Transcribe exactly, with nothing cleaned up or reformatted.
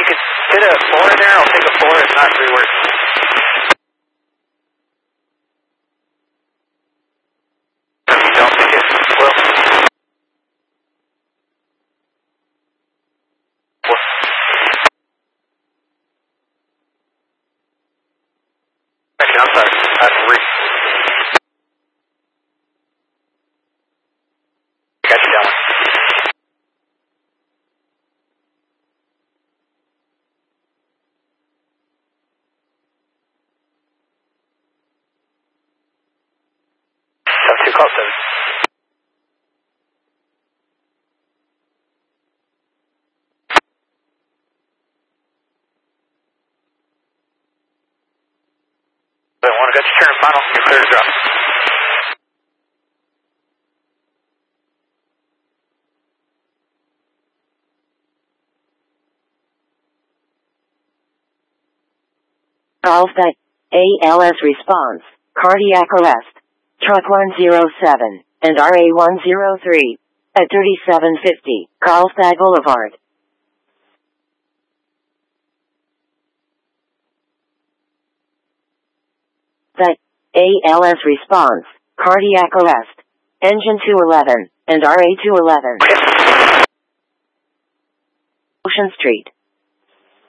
could fit a four in there, I'll take a four. If not, three works. If you don't think it will. Four. Actually, I'm sorry. That's three. Got you down one. Two call seven. I want to get your turn final. You're clear to drop. Alpha, A L S response, cardiac arrest, truck one zero seven, and R A one zero three, at thirty-seven fifty, Carlsbad Boulevard. The A L S response, cardiac arrest, engine two eleven, and R A two eleven. Ocean Street.